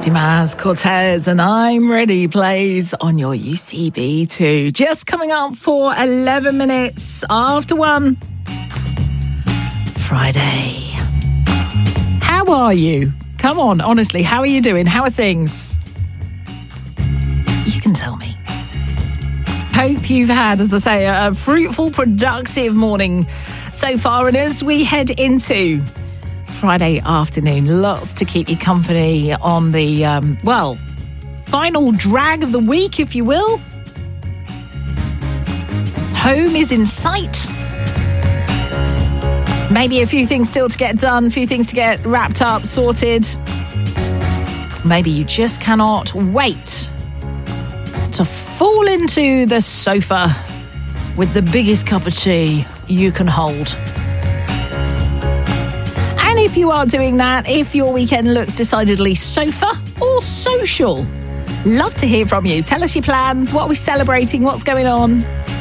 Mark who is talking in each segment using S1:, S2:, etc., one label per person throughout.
S1: Dimas Cortez and I'm Ready plays on your UCB2. Just coming up for 11 minutes after 1. Friday. How are you? Come on, honestly, how are you doing? How are things? You can tell me. Hope you've had, as I say, a fruitful, productive morning so far. And as we head into Friday afternoon, lots to keep you company on the, final drag of the week, if you will. Home is in sight. Maybe a few things still to get done, a few things to get wrapped up, sorted. Maybe you just cannot wait to fall into the sofa with the biggest cup of tea you can hold. And if you are doing that, if your weekend looks decidedly sofa or social, love to hear from you. Tell us your plans. What are we celebrating? What's going on?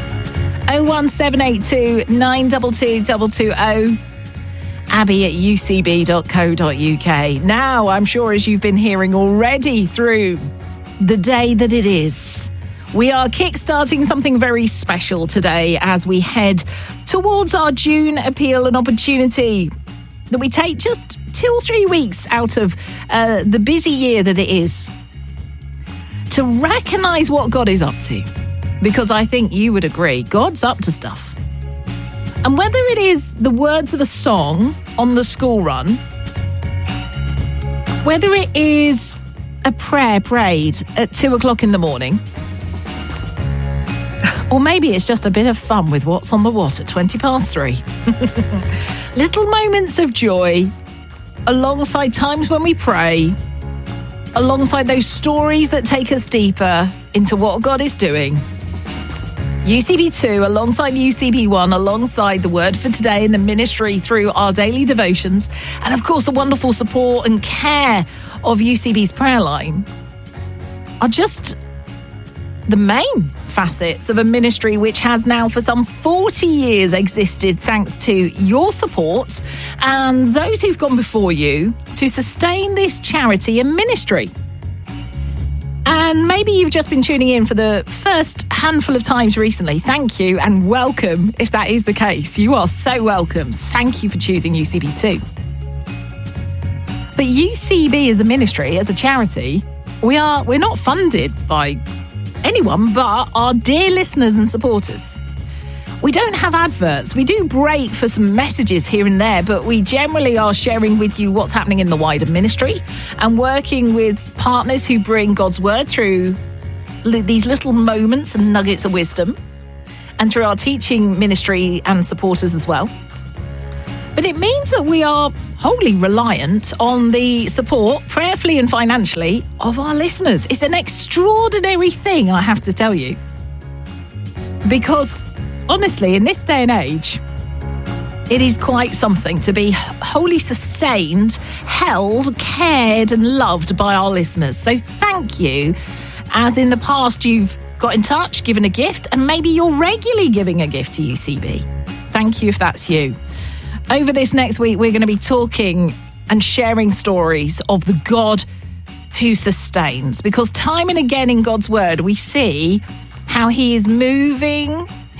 S1: 01782 922 220. Abby at ucb.co.uk. Now, I'm sure as you've been hearing already through the day that it is, we are kickstarting something very special today as we head towards our June appeal and opportunity that we take just 2 or 3 weeks out of the busy year that it is to recognise what God is up to. Because I think you would agree, God's up to stuff. And whether it is the words of a song on the school run, whether it is a prayer prayed at 2 o'clock in the morning, or maybe it's just a bit of fun with what's on the what at 20 past 3. Little moments of joy alongside times when we pray, alongside those stories that take us deeper into what God is doing. UCB2 alongside UCB1, alongside the Word for Today and the ministry through our daily devotions, and of course the wonderful support and care of UCB's prayer line are just the main facets of a ministry which has now for some 40 years existed thanks to your support and those who've gone before you to sustain this charity and ministry. And maybe you've just been tuning in for the first handful of times recently. Thank you and welcome if that is the case. You are so welcome. Thank you for choosing UCB2. But UCB as a ministry, as a charity, we're not funded by anyone but our dear listeners and supporters. We don't have adverts. We do break for some messages here and there, but we generally are sharing with you what's happening in the wider ministry and working with partners who bring God's word through these little moments and nuggets of wisdom and through our teaching ministry and supporters as well. But it means that we are wholly reliant on the support, prayerfully and financially, of our listeners. It's an extraordinary thing, I have to tell you. Because honestly, in this day and age, it is quite something to be wholly sustained, held, cared and loved by our listeners. So thank you. As in the past, you've got in touch, given a gift, and maybe you're regularly giving a gift to UCB. Thank you if that's you. Over this next week, we're going to be talking and sharing stories of the God who sustains. Because time and again in God's word, we see how he is moving